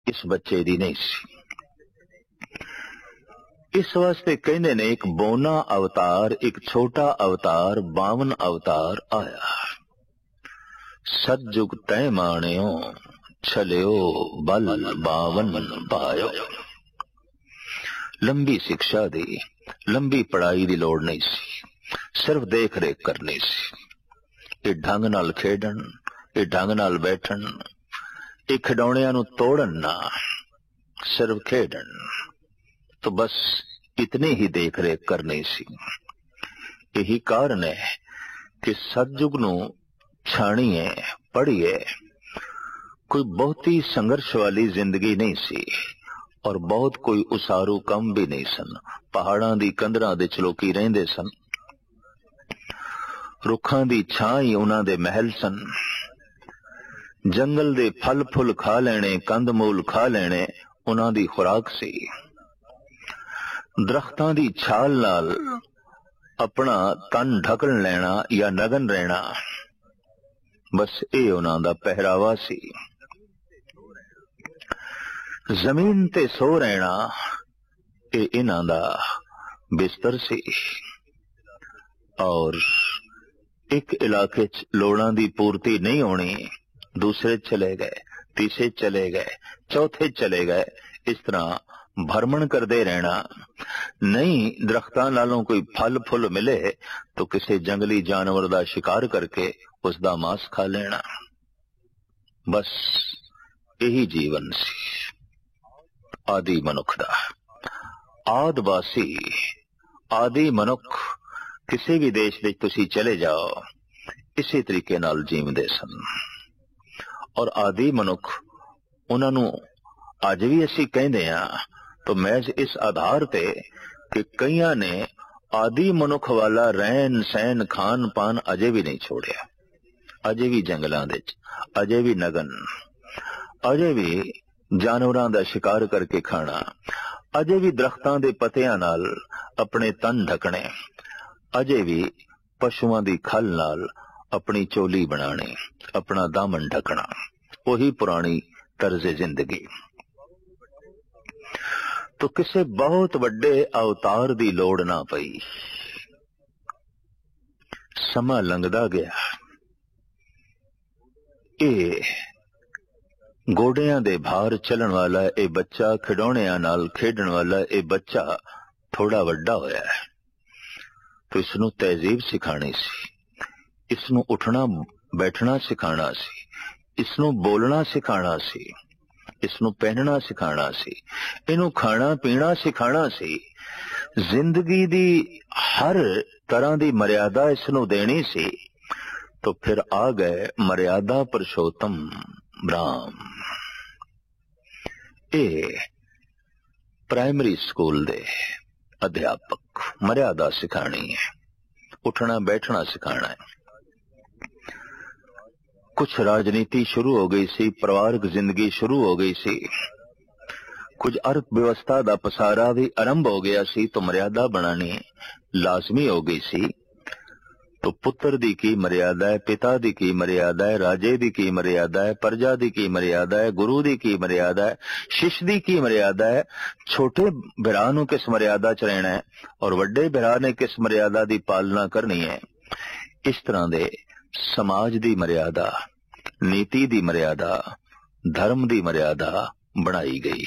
इस बच्चे दी नहीं सी। इस वास्ते कहते ने एक बोना अवतार, एक छोटा अवतार, 52 अवतार आया। सतजुग तय माणियो, छलियो बल 52 पायो। लंबी शिक्षा दी, लंबी पढ़ाई दी लोड़ नहीं सी, सिर्फ देख रेख करनी सी। ये ढंग नाल खेडन, ये ढंग नाल बैठन, ये खिडौणियां नूं तोड़न ना, सिर्फ खेडन। तो बस इतनी ही देख रेख करनी सी। यही कारण है कि सतयुग नूं छाणीए, पढ़िए। कोई बहुती संघर्ष वाली जिंदगी नहीं सी और बहुत कोई उसारू कम भी नहीं सन। पहाड़ां दी कंधरां दे चलोकी रहिंदे सन, रुखां दी छां ही उन्हां दे महल सन। जंगल दे फल फुल खा लेने, कंद मूल खा लेने उन्हां दी खुराक सी। दरख्तां दी छाल नाल अपना तन ढकण लेना या नगन रहना, बस ये उन्हां दा पहरावा सी। जमीन ते सो रहना ये इन्हां दा बिस्तर सी। और एक इलाके च लोड़ां दी पूर्ति नहीं होनी, दूसरे चले गए, तीसरे चले गए, चौथे चले गए, इस तरह भ्रमण करते रहना। नहीं दरख्तां नालों कोई फल फुल मिले तो किसी जंगली जानवर का शिकार करके उसका मांस खा लेना, बस यही जीवन सी आदि मनुख दा। आदिवासी आदि मनुख किसी भी देश में तुसी चले जाओ इसी तरीके नाल जीवदे सन। और आदि मनुख उन्होंने अज भी असी कहते हैं तो महज इस आधार पे कि कईयां ने आदि मनुख वाला रहन सहन खान पान अजे भी नहीं छोड़िया। अजे भी जंगलों दे, अजे भी नगन, अजे भी जानवरां दा शिकार करके खाना, अजे भी दरख्तां दे पत्तियां नाल अपने तन ढकने, अजे भी पशुआं दी खल नाल अपनी चोली बनानी, अपना दामन ढकना। वही पुरानी तर्ज जिंदगी। तो किसी बहुत बड़े अवतार दी लोड़ ना पई। समा लंघदा गया, ये गोडियां दे भार चलन वाला ये बच्चा, खिडौणियां नाल खेडण वाला ये बच्चा थोड़ा वड्डा होया है। तो इसनू तहजीब सिखानी सी, इसनू उठना बैठना सिखाना सी, इसनू बोलना सिखाना सी, इसनू पहनना सिखाना सी, इनू खाना पीना सिखाना सी। जिंदगी दी हर तरह दी मर्यादा इसनू देनी सी। तो फिर आ गए मर्यादा पुरुषोत्तम राम। ए प्राइमरी स्कूल दे अध्यापक मर्यादा सिखानी है, उठना बैठना सिखाना है। कुछ राजनीति शुरू हो गई सी, परिवारिक जिंदगी शुरू हो गई सी, कुछ अर्थव्यवस्था दा पसारा भी आरंभ हो गया सी, तो मर्यादा बनानी लाजमी हो गई सी। तो पुत्र दी की मर्यादा है, पिता दी की मर्यादा है, राजे दी की मर्यादा है, प्रजा दी की मर्यादा है, गुरु दी की मर्यादा है, शिष्य दी की मर्यादा है। छोटे बिरा नूं किस मर्यादा च रहना है और वड्डे बिरा ने किस मर्यादा दी पालना करनी है। इस तरह दे समाज दी मर्यादा, नीति दी मर्यादा, धर्म दी मर्यादा बनाई गई।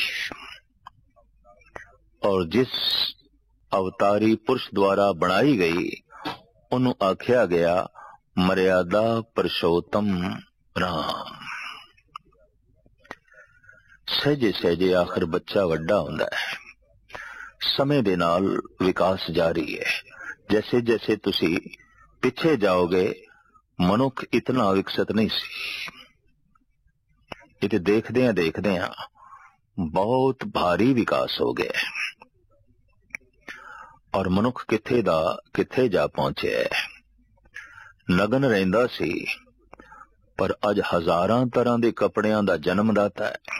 और जिस अवतारी पुरुष द्वारा बनाई गई उन्होंने आख्या गया मर्यादा पुरुषोत्तम राम। सहजे सहजे आखिर बच्चा वड्डा हुंदा है। समय दे नाल विकास जारी है। जैसे जैसे तुसी पिछे जाओगे मनुख इतना विकसित नहीं सी। इते देखदे बहुत भारी विकास हो गया और मनुख किथे जा पहुंचे। नगन रहिंदा सी पर अज हजारां तरह दे कपड़ियां दा जन्मदाता है।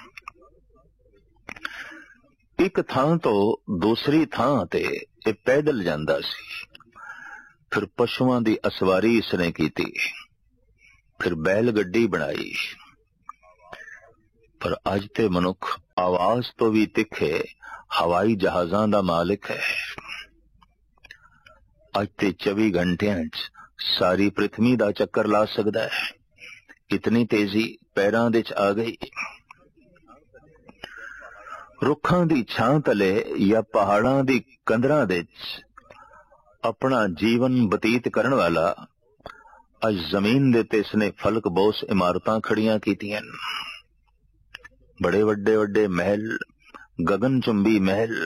एक थां तो दूसरी थां ते पैदल जांदा सी। फिर पशुआं दी असवारी इसने कीती, फिर बैल गड्डी बनाई, पर अज ते मनुख आवाज तो भी तिखे हवाई जहाजां दा मालिक है। अज ते 24 घंटियां च सारी पृथ्वी दा चक्कर ला सकदा है। इतनी तेजी पैरां दे च आ गई। रुखां दी छां तले या पहाड़ां दी कंदरां दे च अपना जीवन बतीत करन वाला अज जमीन दे ते इसने फलक बोस इमारतां खड़ियां कीतियां। बड़े वड्डे वड्डे महल, गगन चुंबी महल।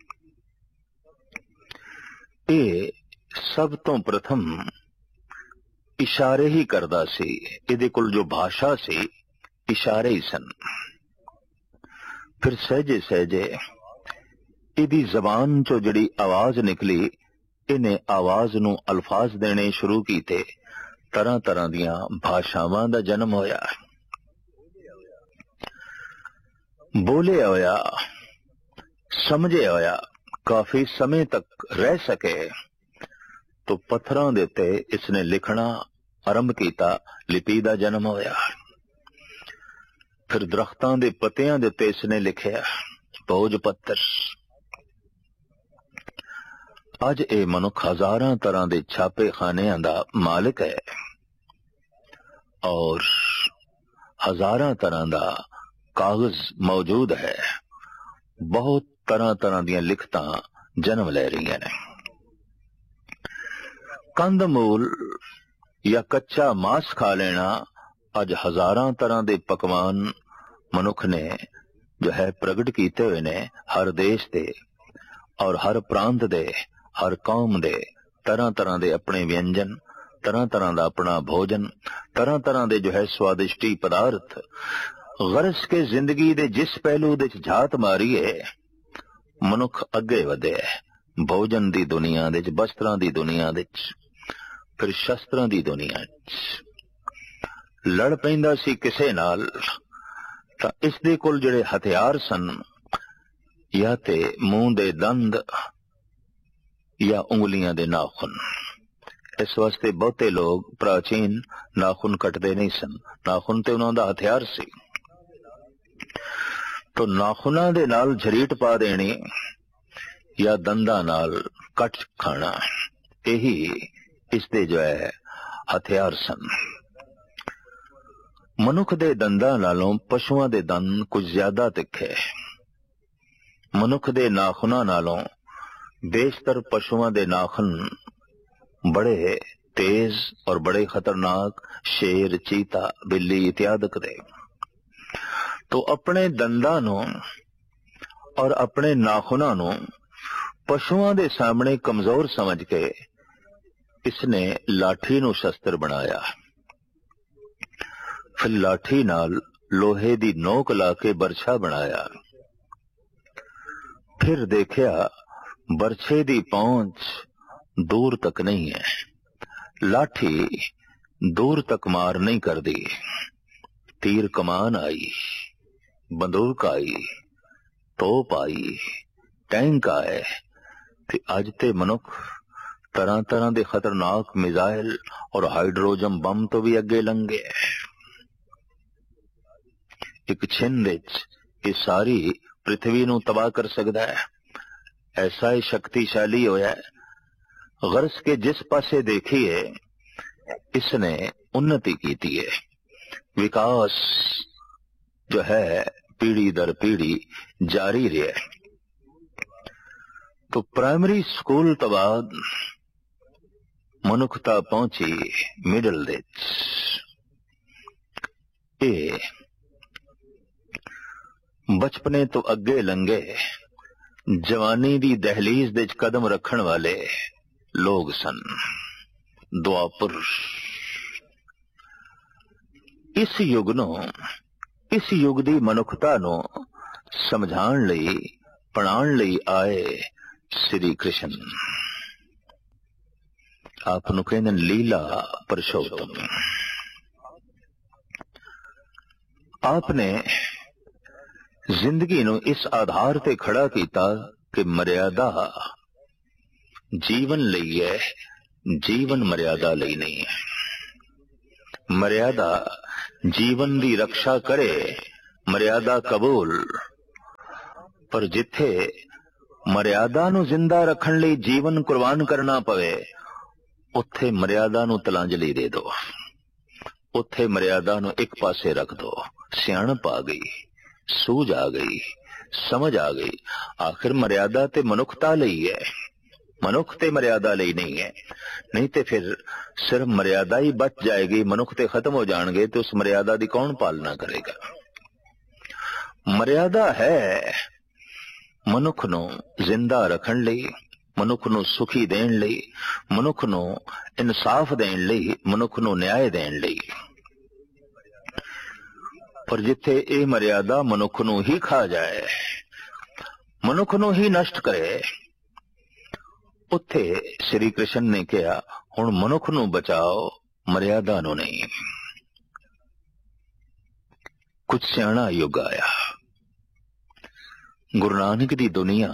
ये सब तो प्रथम इशारे ही करदा सी। इहदे कोल जो भाषा सी इशारे ही सन। फिर सहजे सहजे इहदी जबान चो जिहड़ी आवाज निकली, इन्हें आवाज नूं अल्फाज देने शुरू कीते। तरह तरह दियां भाषावां दा जन्म होया। बोले होया, समझे होया, काफी समय तक रह सके तो पत्थरां दे ते इसने लिखना आरंभ कीता। लिपि दा जन्म होया। फिर दरख्तां दे पत्तियां दे ते इसने लिखिया, भोज पत्तर। अज ए मनुख हजारां तरह दे छापे खानियां दा मालिक है और हजारां तरह दा कागज मौजूद है। बहुत तरह तरह दियां लिखतां जन्म ले रही ने। कंद मूल या कच्चा मांस खा लेना अज हजारां तरह दे पकवान मनुख ने जो है प्रगट कीते हुए ने। हर देश दे और हर प्रांत दे, हर कौम दे तरह तरह दे अपने व्यंजन, तरह तरह दा अपना भोजन, तरह तरह दे जो है स्वादिष्टी पदार्थ। गरज के जिंदगी दे जिस पहलू दे झात मारीए मनुख अगे वधे। भोजन दी दुनिया दे, वस्त्रां दी दुनिया दे, फिर शस्त्रां दी दुनिया च लड़ पैंदा सी किसे नाल तां इस दे कोल जिहड़े हथियार सन, या ते मूंह दे दंद या उंगलियां दे नाखुन। इस वास्ते बहुते लोग प्राचीन नाखुन कटदे नहीं सन। नाखुन ते उन्हां दा हथियार सी। तो नाखुनां दे नाल झरीट पा देनी या दंदा नाल कट खाना, यही इसदे जो है हथियार सन। मनुख दे दंदां नालों पशुआं दे दंद कुछ ज्यादा तिखे। मनुख दे नाखुनां नालों बेशतर पशुआं दे नाखुन बड़े तेज और बड़े खतरनाक, शेर, चीता, बिल्ली इत्यादि दे। तो अपने दंदां नूं और अपने नाखुनां नूं पशुआं दे सामने कमजोर समझ के इसने लाठी नूं शस्त्र बनाया। फिर लाठी नाल लोहे दी नोक ला के बरछा बनाया। फिर देखिया बरछे दी पहुंच दूर तक नहीं है। लाठी दूर तक मार नहीं कर दी। तीर कमान आई, बंदूक आई, तोप आई, टैंक आए। ते अज ते मनुख तरह तरह दे खतरनाक मिसाइल और हाइड्रोजन बम तो भी अगे लंघे। एक छिंद ये सारी पृथ्वी नूं तबाह कर सकता है। ऐसा ही शक्तिशाली होया है। गरज के जिस पासे देखिए इसने उन्नति की है। विकास जो है पीढ़ी दर पीढ़ी जारी रहे। तो प्राइमरी स्कूल तो बाद मनुखता पहुंची मिडल दे। ये बचपने तो अगे लंघे जवानी दी दहलीज दे कदम रखण वाले लोग सन। द्वापर इस युग नो, इस युग दी मनुखता नो समझाण लई, पढ़ाण लई आए श्री कृष्ण। आप नु कहंदे लीला पुरुषोत्तम। आपने जिंदगी नु इस आधार ते खड़ा कीता कि मर्यादा जीवन लई है, जीवन मर्यादा लई नहीं है। मर्यादा जीवन दी रक्षा करे, ਮਰਿਆਦਾ ਕਬੂਲ। ਪਰ ਜਿੱਥੇ ਮਰਿਆਦਾ ਨੂੰ ਜ਼ਿੰਦਾ ਰੱਖਣ ਲਈ ਜੀਵਨ ਕੁਰਬਾਨ ਕਰਨਾ ਪਵੇ, ਉੱਥੇ ਮਰਿਆਦਾ ਨੂੰ ਤਲਾਂਜਲੀ ਦੇ ਦਿਓ, ਉੱਥੇ ਮਰਿਆਦਾ ਨੂੰ ਇੱਕ ਪਾਸੇ ਰੱਖ ਦਿਓ। ਸਿਆਣਪ ਆ ਗਈ, ਸੂਝ ਆ ਗਈ, ਸਮਝ ਆ ਗਈ। ਆਖਿਰ ਮਰਿਆਦਾ ਤੇ ਮਨੁੱਖਤਾ ਲਈ ਹੈ, ਮਨੁੱਖ ਤੇ ਮਰਿਆਦਾ ਲਈ ਨਹੀਂ ਹੈ। ਨਹੀਂ ਤੇ ਫਿਰ ਸਿਰਫ ਮਰਿਆਦਾ ਹੀ ਬਚ ਜਾਏਗੀ, ਮਨੁੱਖ ਤੇ ਖਤਮ ਹੋ ਜਾਣਗੇ, ਤੇ ਉਸ ਮਰਿਆਦਾ ਦੀ ਕੌਣ ਪਾਲਣਾ ਕਰੇਗਾ। ਮਰਿਆਦਾ ਹੈ ਮਨੁੱਖ ਨੂੰ ਜ਼ਿੰਦਾ ਰੱਖਣ ਲਈ, ਮਨੁੱਖ ਨੂੰ ਸੁਖੀ ਦੇਣ ਲਈ, ਮਨੁੱਖ ਨੂੰ ਇਨਸਾਫ ਦੇਣ ਲਈ, ਮਨੁੱਖ ਨੂੰ ਨਿਆਂ ਦੇਣ ਲਈ। ਪਰ ਜਿੱਥੇ ਇਹ ਮਰਿਆਦਾ ਮਨੁੱਖ ਨੂੰ ਹੀ ਖਾ ਜਾਏ, ਮਨੁੱਖ ਨੂੰ ਹੀ ਨਸ਼ਟ ਕਰੇ, ਉੱਥੇ ਸ਼੍ਰੀ ਕ੍ਰਿਸ਼ਨ ਨੇ ਕਿਹਾ ਹੁਣ ਮਨੁੱਖ ਨੂੰ ਬਚਾਓ, ਮਰਿਆਦਾ ਨੂੰ ਨਹੀਂ। ਕੁਝ ਸਿਆਣਾ ਯੁੱਗ ਆਇਆ। ਗੁਰੂ ਨਾਨਕ ਦੀ ਦੁਨੀਆ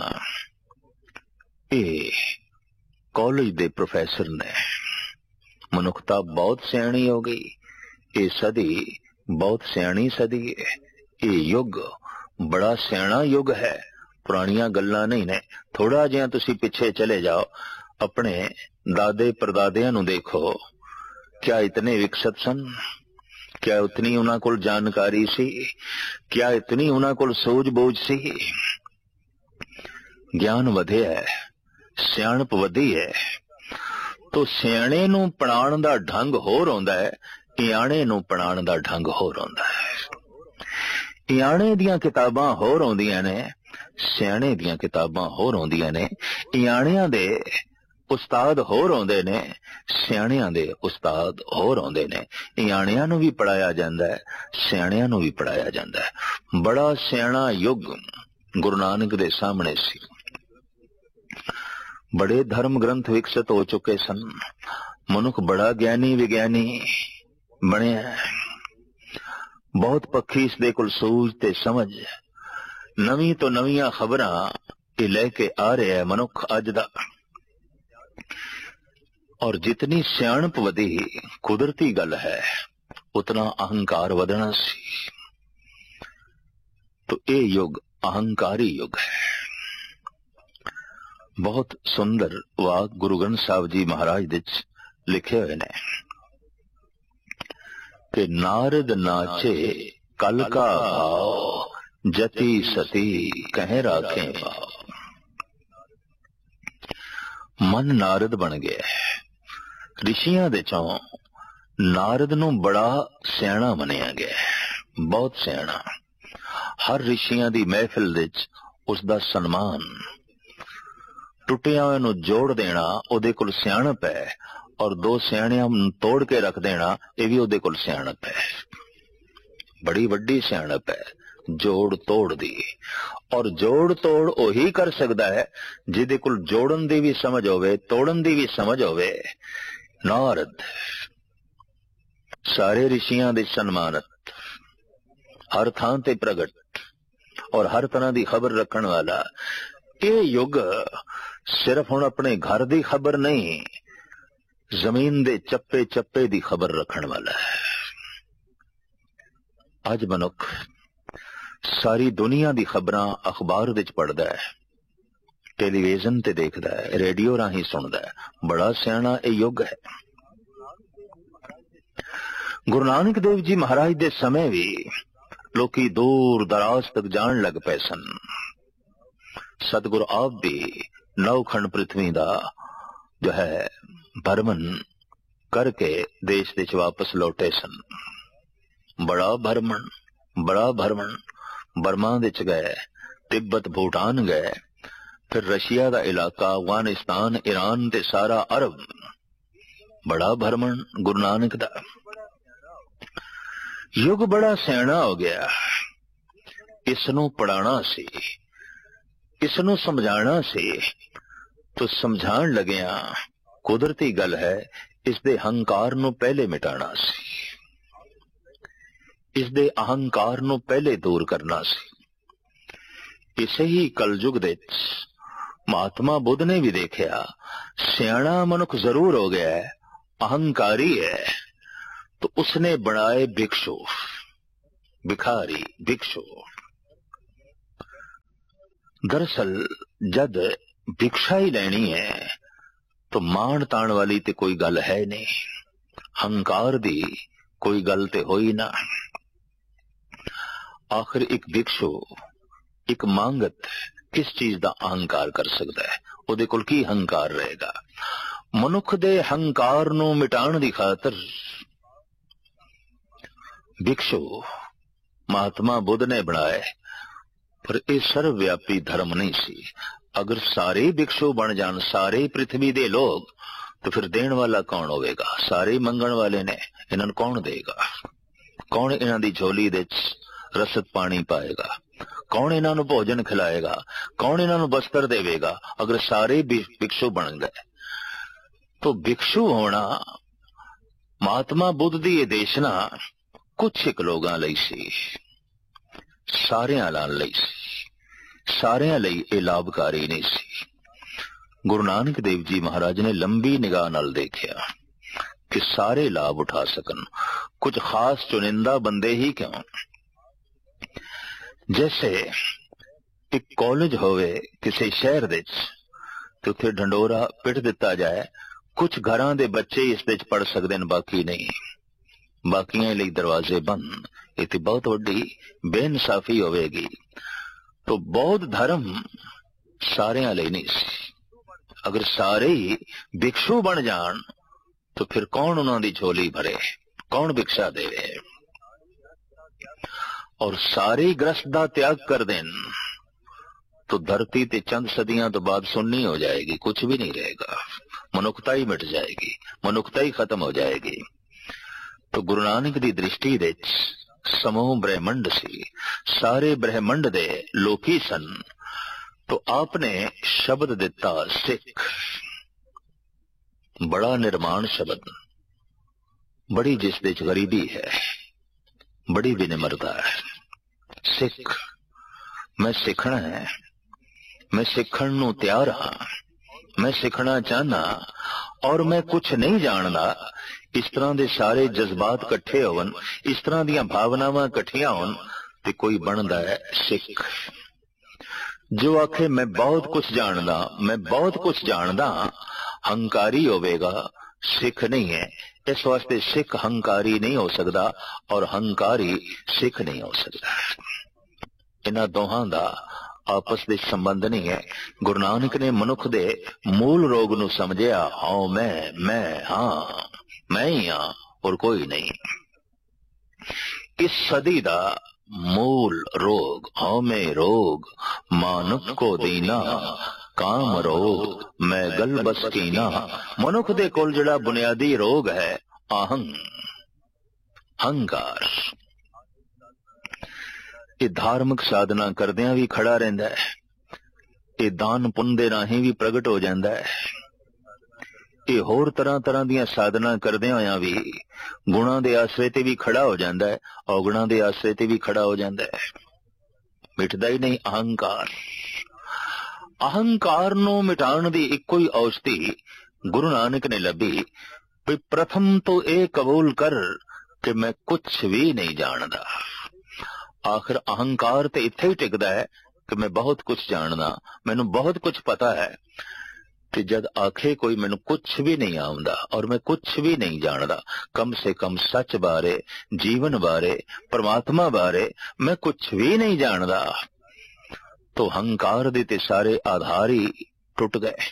ਇਹ ਕਾਲਜ ਦੇ ਪ੍ਰੋਫੈਸਰ ਨੇ। ਮਨੁੱਖਤਾ ਬਹੁਤ ਸਿਆਣੀ ਹੋ ਗਈ, ਇਹ ਸਦੀ ਬਹੁਤ ਸਿਆਣੀ ਸਦੀ ਹੈ, ਇਹ ਯੁੱਗ ਬੜਾ ਸਿਆਣਾ ਯੁੱਗ ਹੈ। ਪੁਰਾਣੀਆਂ ਗੱਲਾਂ ਨਹੀਂ ਨੇ। ਥੋੜਾ ਜਿਹਾ ਤੁਸੀਂ ਪਿੱਛੇ ਚਲੇ ਜਾਓ, ਆਪਣੇ ਦਾਦੇ ਪਰਦਾਦਿਆਂ ਨੂੰ ਦੇਖੋ, ਕਿਆ ਇਤਨੇ ਵਿਕਸਿਤ ਸਨ? ਕਿਆ ਉਤਨੀ ਉਹਨਾਂ ਕੋਲ ਜਾਣਕਾਰੀ ਸੀ? ਕਿਆ ਇਤਨੀ ਉਹਨਾਂ ਕੋਲ ਸੂਝ-ਬੂਝ ਸੀ? ਗਿਆਨ ਵਧਿਆ ਹੈ, ਸਿਆਣਪ ਵਧੀ ਹੈ। ਤੋ ਸਿਆਣੇ ਨੂੰ ਪੜਾਉਣ ਦਾ ਢੰਗ ਹੋਰ ਆਉਂਦਾ ਹੈ, ਇਆਣੇ ਨੂੰ ਪੜਾਉਣ ਦਾ ਢੰਗ ਹੋਰ ਆਉਂਦਾ ਹੈ। ਇਆਣੇ ਦੀਆਂ ਕਿਤਾਬਾਂ ਹੋਰ ਆਉਂਦੀਆਂ ਨੇ, ਸਿਆਣੇ ਦੀਆਂ ਕਿਤਾਬਾਂ ਹੋਰ ਆਉਂਦੀਆਂ ਨੇ। ਇਆਣਿਆਂ ਦੇ ਉਸਤਾਦ ਹੋਰ ਆਉਂਦੇ ਨੇ, ਸਿਆਣਿਆਂ ਦੇ ਉਸਤਾਦ ਹੋਰ ਆਉਂਦੇ ਨੇ। ਇਆਣਿਆਂ ਨੂੰ ਵੀ ਪੜਾਇਆ ਜਾਂਦਾ ਹੈ, ਸਿਆਣਿਆਂ ਨੂੰ ਵੀ ਪੜਾਇਆ ਜਾਂਦਾ ਹੈ। ਬੜਾ ਸਿਆਣਾ ਯੁੱਗ ਗੁਰੂ ਨਾਨਕ ਦੇ ਸਾਹਮਣੇ ਸੀ। ਬੜੇ ਧਰਮ ਗ੍ਰੰਥ ਵਿਕਸਿਤ ਹੋ ਚੁੱਕੇ ਸਨ। ਮਨੁੱਖ ਬੜਾ ਗਿਆਨੀ ਵਿਗਿਆਨੀ ਬਣਿਆ। ਬਹੁਤ ਪੱਖੀ ਇਸ ਦੇ ਕੋਲ ਸੂਝ ਤੇ ਸਮਝ, ਨਵੀਂ ਤੋਂ ਨਵੀਆਂ ਖਬਰਾਂ ਇਹ ਲੈ ਕੇ ਆ ਰਿਹਾ ਹੈ ਮਨੁੱਖ ਅੱਜ ਦਾ। ਔਰ ਜਿਤਨੀ ਸਿਆਣਪ ਵਧੀ, ਕੁਦਰਤੀ ਗੱਲ ਹੈ, ਉਤਨਾ ਅਹੰਕਾਰ ਵਧਣਾ ਸੀ। तो ये युग अहंकारी युग है। बहुत सुंदर वाक गुरु ग्रंथ साहब जी महाराज दे लिखे हुए ने कि नारद नाचे कल का भाव, जति सती कह राखे भाव। मन नारद बन गया। ऋषियां दे चों नारद नूं बड़ा सियाणा मनिया गया, बहुत सियाणा। हर ऋषियां दी महफिल विच उसदा सन्मान, टुटिया होए नूं जोड़ देना ओदे कोल सियाणप है, और दो सियाणियां तोड़ के रख देना ये भी ओदे कोल सियाणप है। बड़ी वड्डी सियाणप है जोड़ तोड़ दी। और जोड़ तोड़ ओही कर सकदा है जिहदे कोल जोड़न दी भी समझ होवे, तोड़न दी भी समझ होवे। नारद सारे ऋषियां दे सन्मानत, हर थां ते प्रगट और हर तरह दी खबर रखण वाला। ये युग सिर्फ हुण अपने घर दी खबर नहीं, जमीन दे चप्पे चप्पे दी खबर रखण वाला है। अज मनुख सारी दुनिया दी खबरां अखबार विच पढ़दा है, टेलीविजन ते देखदा है, रेडियो राही सुनदा है। बड़ा सियाणा ये युग है। गुरु नानक देव जी महाराज दे समय भी लोकी दूर दराज तक जान लग पे सन। सतगुरु आप भी नौखंड पृथ्वी दा जो है भरमन करके देश देश वापस लौटे सन। बड़ा भरमन, बड़ा भरमन। बर्मा विच गए, तिब्बत भूटान गए, फिर रशिया दा इलाका, अफगानिस्तान, ईरान ते सारा अरब। बड़ा भरमन गुरु नानक दा। युग बड़ा सियाणा हो गया। इसनू पढ़ाना सी, इसनू समझाना सी, तो समझाण लगिया कुदरती गल है, इसदे अहंकार नू पहले मिटाना सी, इसदे अहंकार नू पहले दूर करना सी। इसे ही कलयुग दे महात्मा बुद्ध ने भी देखा, सियाणा मनुख जरूर हो गया है, अहंकारी है, तो उसने बनाए भिक्षु। भिखारी, भिक्षु। दरअसल जद भिक्षा ही लेनी है तो माण ताण वाली ते कोई गल है नहीं, हंकार दी कोई गल ते होई ना। आखिर एक भिक्षु, एक मांगत किस चीज का अहंकार कर सकता है? ਉਹਦੇ ਕੋਲ ਕੀ ਹੰਕਾਰ रहेगा? मनुख दे हंकार नू मिटाण दी खातर भिक्षु महात्मा बुद्ध ने बनाए, पर यह सर्वव्यापी धर्म नहीं सी। अगर सारे भिक्षु बन जान, सारे पृथ्वी दे लोग, तो फिर देण वाला कौन होवेगा? सारे मंगण वाले ने, इन्हां नूं कौन देगा? कौन इन्हां दी झोली दे रसद पानी पाएगा? कौन इन्हां नूं भोजन खिलाएगा? कौन इन्हां नूं वस्त्र देवेगा? अगर सारे भिक्षु बन गए तो भिक्षु होना महात्मा बुद्ध दी ये देशना कुछ एक लोगां लई सी, सारियां लई सी, सारियां लई ये लाभकारी नहीं सी। गुरु नानक देव जी महाराज ने लंबी निगाह नाल देखिया कि सारे लाभ उठा सकन, कुछ खास चुनिंदा बंदे ही क्यों। जैसे एक कॉलेज होवे किसी शहर दे ते उत्थे ढंडोरा पिट दिता जाए, कुछ घरां दे बच्चे इस दे पढ़ सकदे न, बाकी नहीं, बाकियां लई दरवाजे बंद। इत्थे बहुत वड्डी बेइंसाफी होवेगी। तो बौद्ध धर्म सारियां लई नहीं सी। अगर सारे ही भिक्षु बन जान तो फिर कौन उन्हां दी झोली भरे, कौन भिक्षा देवे? और सारे ग्रस्त दा त्याग कर देन तो धरती ते चंद सदियां तो बाद सुन्नी हो जाएगी, कुछ भी नहीं रहेगा, मनुखता ही मिट जाएगी, मनुखता ही खत्म हो जाएगी। तो गुरु नानक दी दृष्टि दे समूह ब्रह्मंड सी, सारे ब्रह्मंड दे लोकी सन। तो आपने शब्द दिता सिख, बड़ा निर्माण शब्द, बड़ी जिस दे च गरीबी है, बड़ी विनम्रता है। सिख, मैं सीखना है, मैं सीखण नूं तैयार हाँ, मैं सीखना चाहना और मैं कुछ नहीं जानदा। इस तरह दे सारे जज्बात कट्ठे होवन, इस तरह दीयां भावनावां कट्ठियां होन ते कोई बनदा है सिख। जो आखे मैं बहुत कुछ जानदा, मैं बहुत कुछ जानदा, हंकारी होवेगा, सिख नहीं है। इस वास्ते सिख हंकारी नहीं हो सकता और हंकारी सिख नहीं हो सकता। इन्हां दोहां दा आपस दे संबंध नहीं है। गुरु नानक ने मनुख दे मूल रोग नूं समझिया, हाँ मैं हाँ, मैं ही हाँ और कोई नहीं। इस सदी दा मूल रोग हौमे रोग, मानुख को दीना काम रोग, मैं गल बस कीना। मनुख दे कोल जिहड़ा बुनियादी रोग है आहंग, हंकार। ये धार्मिक साधना करदियां भी खड़ा रहिंदा है, ये दान पुण्य दे राहीं भी प्रगट हो जांदा है, ये होर तरह तरह दीयां साधना करदियां होयां भी गुणां दे आसरे ते भी खड़ा हो जांदा है, औगुणां दे आसरे ते भी खड़ा हो जांदा है। मिटदा ही नहीं अहंकार। अहंकार नूं मिटाण दी इक्को ही औषधि गुरु नानक ने लभी भी प्रथम तो ये कबूल कर कि मैं कुछ भी नहीं जानदा। आखिर अहंकार ते इत्थे ही टिकदा है कि मैं बहुत कुछ जानदा, मैनू बहुत कुछ पता है। कि जद आखे कोई मैनू कुछ भी नहीं आउंदा और मैं कुछ भी नहीं जानदा, कम से कम सच बारे, जीवन बारे, परमात्मा बारे मैं कुछ भी नहीं जानदा, तो हंकार दे ते सारे आधार ही टुट गए।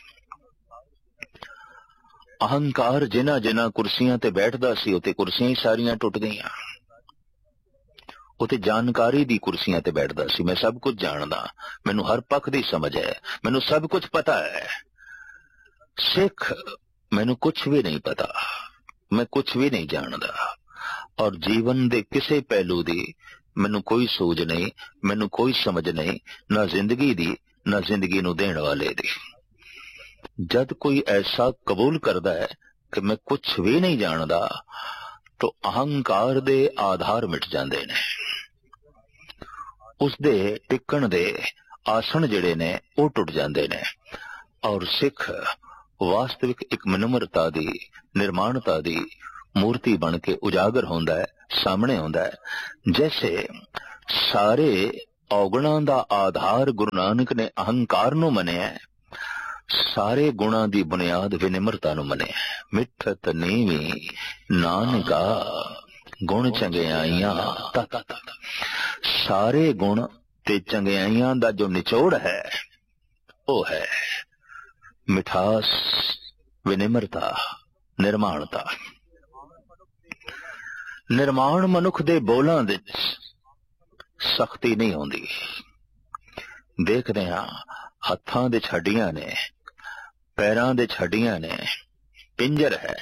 अहंकार जिन्हां जिन्हां कुर्सियां ते बैठदा सी उते कुर्सियां ही सारियां टुट गईयां। उते जानकारी दी कुर्सियां ते बैठदा सी, मैं सब कुछ जानदा, मैनू हर पक्ष दी समझ है, मैनू सब कुछ पता है। सिख मैनू कुछ भी नहीं पता, मैं कुछ भी नहीं जानदा और जीवन दे किसे पहलू दी मैनू कोई सूझ नहीं, मैनू कोई समझ नहीं, ना जिंदगी दी ना जिंदगी नू देण वाले दी। जद कोई ऐसा कबूल करदा है कि मैं कुछ भी नहीं जानदा, तो अहंकार दे आधार मिट जांदे ने, उस दे टिकण दे आसन जिहड़े ने वो टुट जांदे ने और सिख वास्तविक एक मनमरता दी, निर्माणता दी मूर्ति बन के उजागर होंदा है ਸਾਹਮਣੇ ਆਉਂਦਾ ਹੈ। ਜੈਸੇ ਸਾਰੇ ਔਗਣਾਂ ਦਾ ਆਧਾਰ ਗੁਰੂ ਨਾਨਕ ਨੇ ਅਹੰਕਾਰ ਨੂੰ ਮੰਨਿਆ, ਸਾਰੇ ਗੁਣਾਂ ਦੀ ਬੁਨਿਆਦ ਵਿਨਿਮਰਤਾ ਨੂੰ ਮੰਨਿਆ। ਮਿੱਠਤ ਨੀਵੀਂ ਨਾਨਕਾ ਗੁਣ ਚੰਗਿਆਈਆਂ ਤਤ। ਸਾਰੇ ਗੁਣ ਤੇ ਚੰਗਿਆਈਆਂ ਦਾ ਜੋ ਨਿਚੋੜ ਹੈ ਉਹ ਹੈ ਮਿਠਾਸ, ਵਿਨਿਮਰਤਾ, ਨਿਰਮਾਣਤਾ। ਨਿਰਮਾਣ ਮਨੁੱਖ ਦੇ ਬੋਲਾਂ ਵਿੱਚ ਸਖਤੀ ਨਹੀਂ ਆਉਂਦੀ। ਦੇਖਦੇ ਹਾਂ ਹੱਥਾਂ ਦੇ ਹੱਡੀਆਂ ਨੇ, ਪੈਰਾਂ ਦੇ ਹੱਡੀਆਂ ਨੇ, ਪਿੰਜਰ ਹੈ।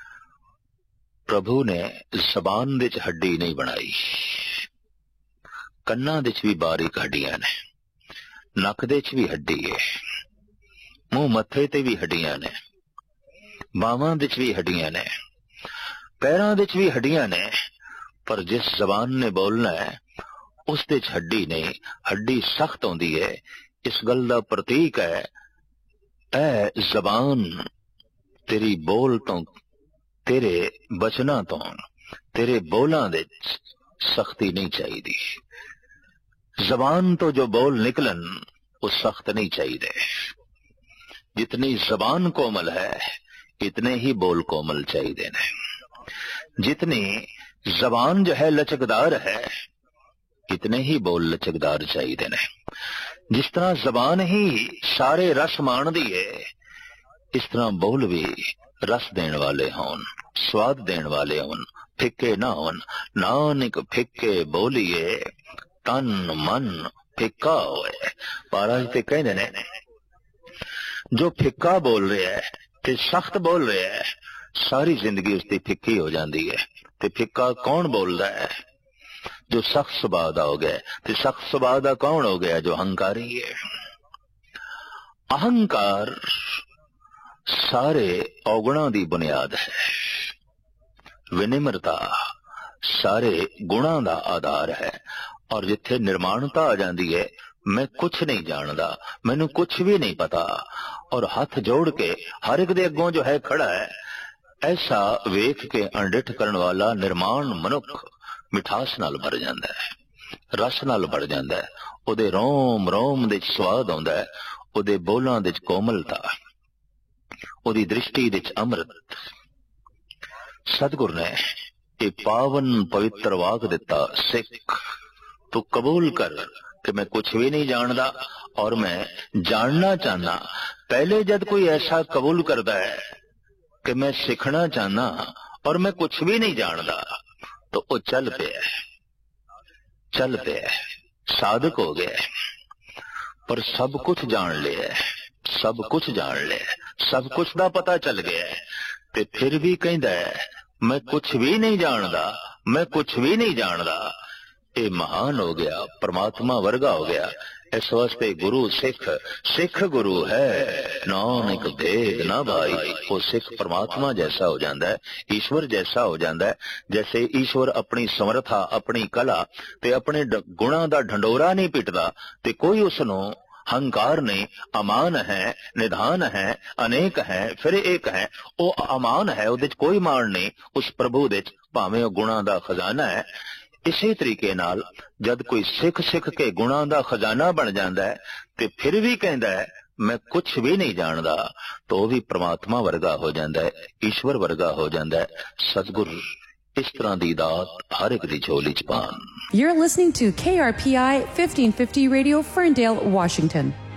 ਪ੍ਰਭੂ ਨੇ ਜ਼ਬਾਨ ਦੇ ਹੱਡੀ ਨਹੀਂ ਬਣਾਈ। ਕੰਨਾਂ ਦੇ ਵੀ ਬਾਰੀਕ ਹੱਡੀਆਂ ਨੇ, ਨੱਕ ਦੇ ਵੀ ਹੱਡੀ ਹੈ, ਮੂੰਹ ਮੱਥੇ ਤੇ ਵੀ ਹੱਡੀਆਂ ਨੇ, ਬਾਹਾਂ ਦੇ ਵੀ ਹੱਡੀਆਂ ਨੇ, ਪੈਰਾਂ ਦੇ ਵੀ ਹੱਡੀਆਂ ਨੇ। ਪਰ ਜਿਸ ਜ਼ਬਾਨ ਨੇ ਬੋਲਣਾ ਹੈ ਉਸ ਦੇ ਹੱਡੀ ਨਹੀਂ, ਹੱਡੀ ਸਖਤ ਹੁੰਦੀ ਹੈ। ਇਸ ਗੱਲ ਦਾ ਪ੍ਰਤੀਕ ਹੈ ਇਹ ਜ਼ਬਾਨ ਤੇਰੀ ਬੋਲ ਤੋਂ, ਤੇਰੇ ਬਚਨਾਂ ਤੋਂ, ਤੇਰੇ ਬੋਲਾਂ ਦੇ ਸਖਤੀ ਨਹੀਂ ਚਾਹੀਦੀ। ਜ਼ਬਾਨ ਤੋਂ ਜੋ ਬੋਲ ਨਿਕਲਣ ਉਹ ਸਖਤ नहीं चाहिए। जितनी जबान कोमल है इतने ही बोल कोमल चाहिए ने। जितनी जबान जो है लचकदार है इतने ही बोल लचकदार चाहिए ने। जिस तरह जबान ही सारे रस माणदी है इस तरह बोल भी रस देने वाले होन, स्वाद देने वाले होन, फिक्के ना होन। नानक फिक्के बोलिए तन मन फिक्का होए। महाराज ते कहते ने जो फिक्का बोल रहा है ते सख्त बोल रहा है सारी जिंदगी उसकी फिक्की हो जाती है। ते फिक्का कौन बोल रहा है? जो सख्त सुभाव दा हो गया। ते सख्त सुभाव दा कौन हो गया? जो अहंकारी है। अहंकार सारे औगुणों की बुनियाद है। विनिम्रता सारे गुणों का आधार है। और जिथे निर्माणता आ जाती है मैं कुछ नहीं जानता, मैनू कुछ भी नहीं पता, और हाथ जोड़ के हर एक दे अगों जो है खड़ा है, ऐसा वेख के अणडिठ करने वाला निर्माण मनुख मिठास नाल भर जाता है, रस नाल भर जाता है। उहदे रोम रोम दे स्वाद आउंदा है, उहदे बोलां दे कोमलता, उहदी दृष्टि दे अमृत। सतगुर ने ये पावन पवित्र वाक दिता, सिख तू कबूल कर कि मैं कुछ भी नहीं जानता और मैं जानना चाहना। पहले जब कोई ऐसा कबूल करता है कि मैं सीखना चाहना और मैं कुछ भी नहीं जानता तो वो चल पे साधक हो गया। पर सब कुछ जान लिया, सब कुछ जान लिया, सब कुछ का पता चल गया ते फिर भी कहता है मैं कुछ भी नहीं जानता, मैं कुछ भी नहीं जानता। ये महान हो गया, परमात्मा वर्गा हो गया। इस वास्ते गुरु सिख गुरु है, नानक भेद ना भाई। वो सिख परमात्मा जैसा हो जाता है, ईश्वर जैसा हो जाता है। जैसे ईश्वर अपनी समर्था, अपनी कला ते अपने गुणा दा ढंडोरा नहीं पिटदा ते कोई उसनों हंकार नहीं। अमान है, निधान है, अनेक है, फिर एक है। वो अमान है, उहदे च कोई मान नहीं। उस प्रभु दे भावें वो गुणा दा खजाना है। इसी तरीके नाल जद कोई सिख के गुणा दा खजाना बन जाता है ते फिर भी कहता है मैं कुछ भी नहीं जानता तो भी परमात्मा वर्गा हो जाता है, ईश्वर वर्गा हो जाता है। सतगुर इस तरह दी दात हर एक दी झोली च पान। You're listening to KRPI 1550 Radio, Ferndale, Washington.